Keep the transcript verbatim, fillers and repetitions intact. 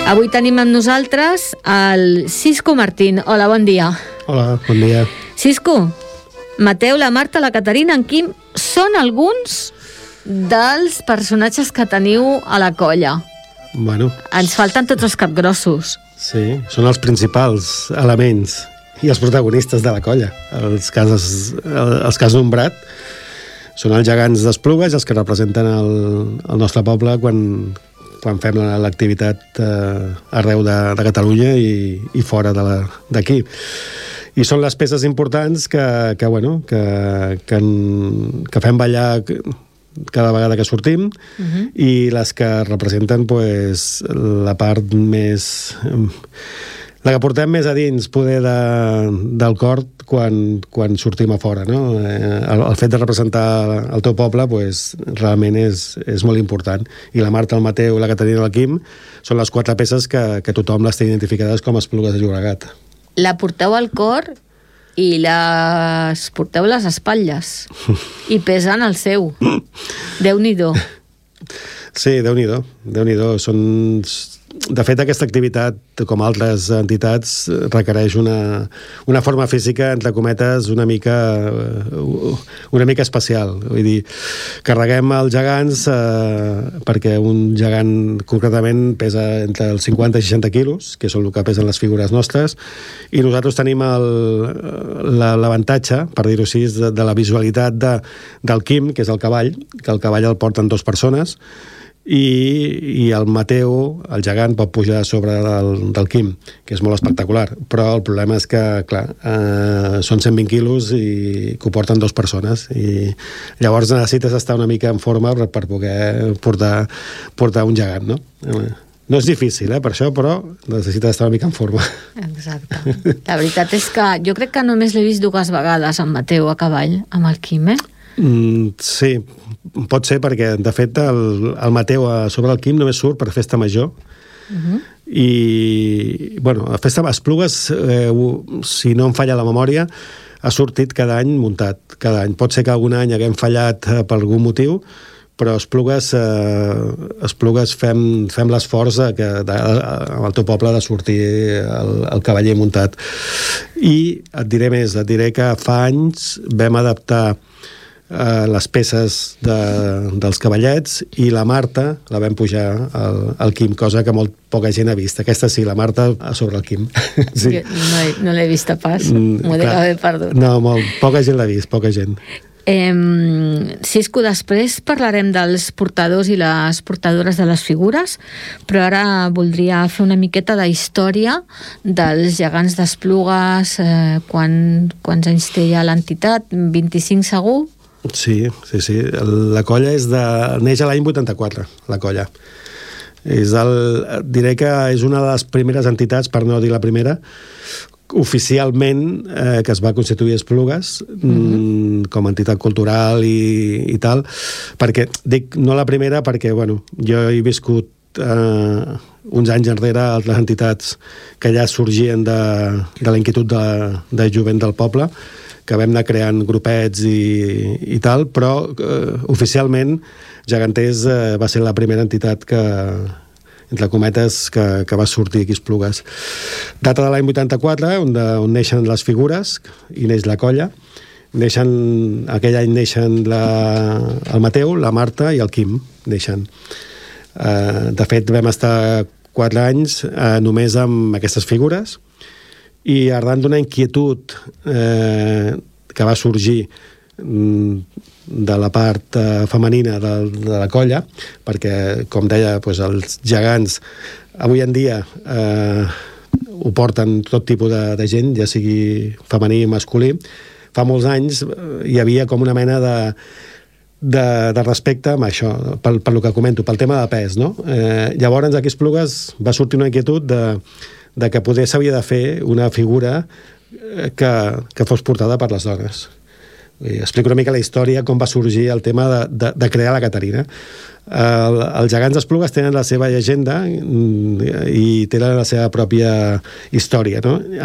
Avui tenim amb nosaltres el Cisco Martín. Hola, bon dia. Hola, bon dia. Cisco, Mateu, la Marta, la Caterina, en Quim són alguns dels personatges que teniu a la colla. Bueno. Ens falten tots els capgrossos. Sí, són els principals elements i els protagonistes de la colla. Els casos, els que has nombrat són els gegants d'Esplugues, els que representen el, el nostre poble quan, quan fem l'activitat eh, arreu de, de Catalunya i, i fora d'aquí. I són les peces importants que, que, bueno, que, que, que fem ballar cada vegada que sortim, uh-huh. i les que representen pues, la part més... la que portem més a dins, poder de, del cor quan, quan sortim a fora, no? El, el fet de representar el teu poble pues, realment és, és molt important. I la Marta, el Mateu, la Caterina i el Quim són les quatre peces que, que tothom les té identificades com a Esplugues de Llobregat. La porteu al cor i les porteu a les espatlles i pesen el seu. Déu-n'hi-do. Sí, Déu-n'hi-do. Déu-n'hi-do. Són... De fet, aquesta activitat, com altres entitats, requereix una, una forma física, entre cometes, una mica, una mica especial. Vull dir, carreguem els gegants eh, perquè un gegant concretament pesa entre els cinquanta i seixanta quilos, que és el que pesen les figures nostres, i nosaltres tenim l'avantatge, per dir-ho així, de, de la visualitat de, del Quim, que és el cavall, que el cavall el porten dues persones, i, i el Mateu, el gegant, pot pujar sobre del, del Quim, que és molt espectacular, però el problema és que, clar, eh, són cent vint quilos i que ho porten dues persones, i llavors necessites estar una mica en forma per, per poder portar, portar un gegant, no? No és difícil, eh, per això, però necessites estar una mica en forma. Exacte. La veritat és que jo crec que només l'he vist dues vegades, en Mateu a cavall, amb el Quim, eh? Mm, sí, pot ser perquè, de fet, el, el Mateu a sobre el Quim només surt per festa major. Uh-huh. I, bueno, a festa Esplugues, eh, si no em falla la memòria, ha sortit cada any muntat, cada any. Pot ser que algun any haguem fallat eh, per algun motiu, però Esplugues, eh, Esplugues fem, fem l'esforç que de, amb el teu poble de sortir el, el cavaller muntat. I et diré més, et diré que fa anys vam adaptar Uh, les peces de, dels cavallets, i la Marta la vam pujar al, al Quim, cosa que molt poca gent ha vist. Aquesta sí, la Marta sobre el Quim. Sí. Jo no, no l'he vist pas, mm, m'ho he d'haver perdut. No, molt, poca gent l'ha vist, poca gent. Eh, Cisco, després parlarem dels portadors i les portadores de les figures, però ara voldria fer una miqueta de història dels gegants d'Esplugues, eh, quan, quants anys té ja l'entitat, vint-i-cinc segur? Sí, sí, sí. La colla és de... neix a l'any vuitanta-quatre, la colla. És el... diré que és una de les primeres entitats, per no dir la primera, oficialment eh, que es va constituir a Esplugues, mm-hmm. com a entitat cultural i, i tal, perquè, dic no la primera perquè, bueno, jo he viscut eh, uns anys enrere altres entitats que ja sorgien de, de la inquietud de, de jovent del poble, que vam anar creant grupets i, i tal, però eh, oficialment Geganters eh, va ser la primera entitat que, entre cometes, que, que va sortir aquí a Esplugues. Data de l'any vuitanta-quatre, on, de, on neixen les figures i neix la colla. Neixen, aquell any neixen la, el Mateu, la Marta i el Quim, neixen. Eh, de fet, vam estar quatre anys eh, només amb aquestes figures, i arran d'una inquietud eh, que va sorgir mm, de la part eh, femenina de, de la colla, perquè, com deia, doncs, els gegants avui en dia eh, ho porten tot tipus de, de gent, ja sigui femení i masculí. Fa molts anys eh, hi havia com una mena de De, de respecte amb això, pel, per lo que comento, pel tema de pes, no? Eh, llavors, aquí a Esplugues va sortir una inquietud de, de que poder s'havia de fer una figura que, que fos portada per les dones. I explico una mica la història, com va sorgir el tema de, de, de crear la Caterina. El, els gegants d'Esplugues tenen la seva llegenda i tenen la seva pròpia història, no?